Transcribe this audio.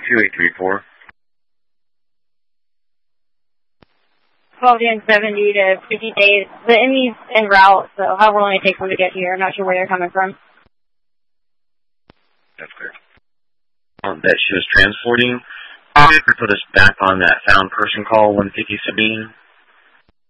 2834. 12 and 70 to 50 days. The enemy's en route, so however long it takes them to get here. I'm not sure where they're coming from. That's clear. That she was transporting. Put us back on that found person call, 150 Sabine.